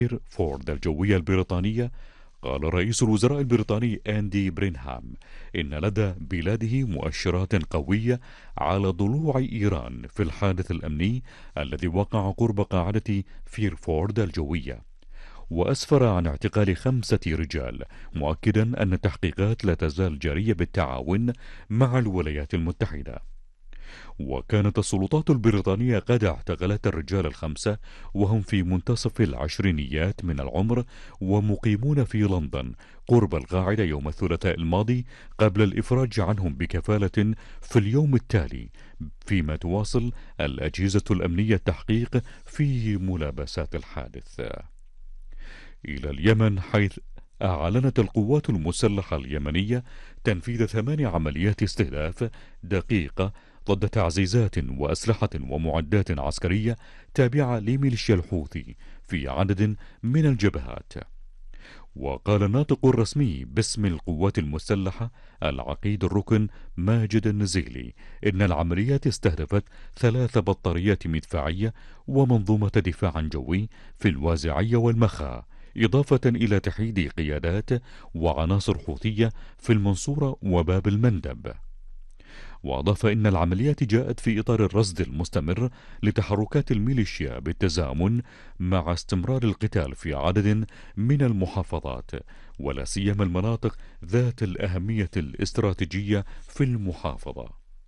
فورد الجوية البريطانية، قال رئيس الوزراء البريطاني أندي برينهام إن لدى بلاده مؤشرات قوية على ضلوع إيران في الحادث الأمني الذي وقع قرب قاعدة فيرفورد الجوية، وأسفر عن اعتقال 5 رجال، مؤكدا أن التحقيقات لا تزال جارية بالتعاون مع الولايات المتحدة. وكانت السلطات البريطانية قد اعتقلت الرجال ال5 وهم في منتصف العشرينيات من العمر، ومقيمون في لندن قرب القاعدة يوم الثلاثاء الماضي، قبل الإفراج عنهم بكفالة في اليوم التالي، فيما تواصل الأجهزة الأمنية التحقيق في ملابسات الحادث. إلى اليمن، حيث أعلنت القوات المسلحة اليمنية تنفيذ 8 عمليات استهداف دقيقة ضد تعزيزات وأسلحة ومعدات عسكرية تابعة لميليشيا الحوثي في عدد من الجبهات. وقال الناطق الرسمي باسم القوات المسلحة العقيد الركن ماجد النزيلي إن العمليات استهدفت 3 بطاريات مدفعية ومنظومة دفاع جوي في الوازعية والمخا، إضافة إلى تحييد قيادات وعناصر حوثية في المنصورة وباب المندب. وأضاف إن العمليات جاءت في إطار الرصد المستمر لتحركات الميليشيا بالتزامن مع استمرار القتال في عدد من المحافظات، ولا سيما المناطق ذات الأهمية الاستراتيجية في المحافظة.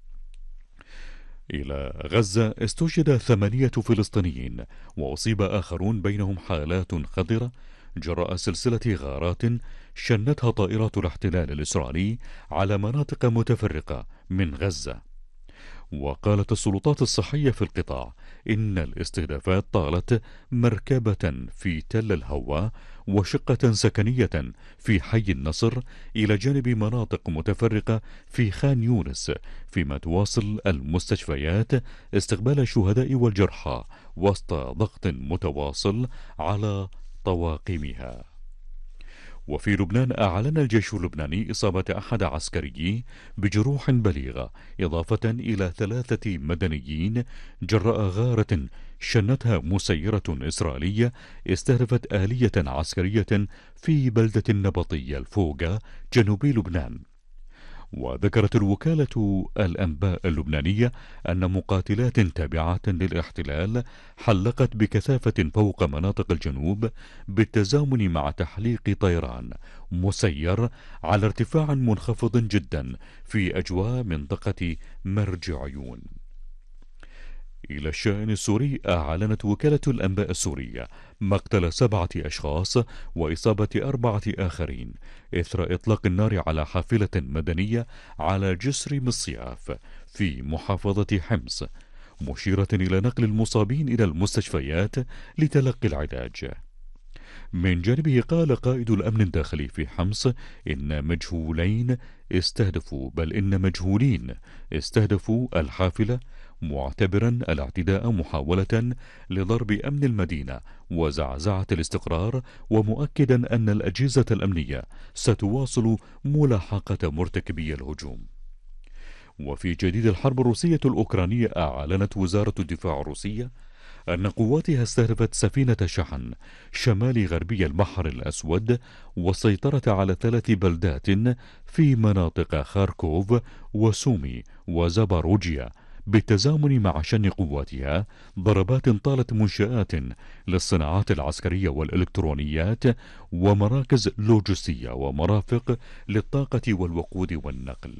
إلى غزة، استشهد 8 فلسطينيين وأصيب آخرون، بينهم حالات خطرة جراء سلسلة غارات شنتها طائرات الاحتلال الإسرائيلي على مناطق متفرقة من غزة. وقالت السلطات الصحية في القطاع إن الاستهدافات طالت مركبة في تل الهوى وشقة سكنية في حي النصر، إلى جانب مناطق متفرقة في خان يونس، فيما تواصل المستشفيات استقبال الشهداء والجرحى وسط ضغط متواصل على طواقمها. وفي لبنان، أعلن الجيش اللبناني إصابة أحد عسكريه بجروح بليغة، إضافة إلى 3 مدنيين جراء غارة شنتها مسيرة إسرائيلية استهدفت آلية عسكرية في بلدة النبطية الفوقا جنوب لبنان. وذكرت الوكالة الأنباء اللبنانية أن مقاتلات تابعة للاحتلال حلقت بكثافة فوق مناطق الجنوب بالتزامن مع تحليق طيران مسير على ارتفاع منخفض جدا في أجواء منطقة مرج عيون. إلى الشأن السوري، أعلنت وكالة الأنباء السورية مقتل 7 أشخاص وإصابة 4 آخرين إثر إطلاق النار على حافلة مدنية على جسر مصياف في محافظة حمص، مشيرة إلى نقل المصابين إلى المستشفيات لتلقي العلاج. من جانبه، قال قائد الأمن الداخلي في حمص إن مجهولين استهدفوا الحافلة، معتبرا الاعتداء محاولة لضرب أمن المدينة وزعزعة الاستقرار، ومؤكدا أن الأجهزة الأمنية ستواصل ملاحقة مرتكبي الهجوم. وفي جديد الحرب الروسية الأوكرانية، أعلنت وزارة الدفاع الروسية أن قواتها استهدفت سفينة شحن شمال غربي البحر الأسود، والسيطرة على 3 بلدات في مناطق خاركوف وسومي وزاباروجيا، بالتزامن مع شن قواتها ضربات طالت منشآت للصناعات العسكرية والإلكترونيات ومراكز لوجستية ومرافق للطاقة والوقود والنقل.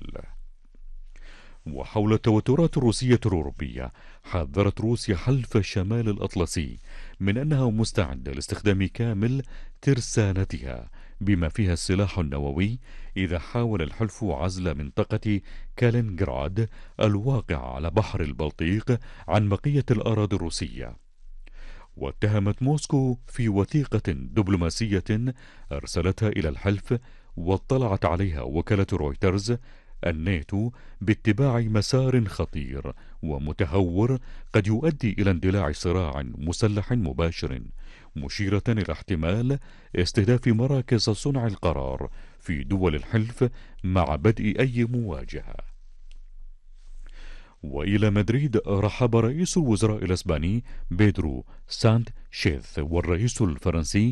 وحول التوترات الروسية الأوروبية، حذرت روسيا حلف شمال الأطلسي من أنها مستعدة لاستخدام كامل ترسانتها بما فيها السلاح النووي إذا حاول الحلف عزل منطقة كالينغراد الواقعة على بحر البلطيق عن بقية الأراضي الروسية. واتهمت موسكو في وثيقة دبلوماسية أرسلتها إلى الحلف واطلعت عليها وكالة رويترز الناتو باتباع مسار خطير ومتهور قد يؤدي إلى اندلاع صراع مسلح مباشر، مشيرة إلى احتمال استهداف مراكز صنع القرار في دول الحلف مع بدء أي مواجهة. وإلى مدريد رحب رئيس الوزراء الإسباني بيدرو سانشيز والرئيس الفرنسي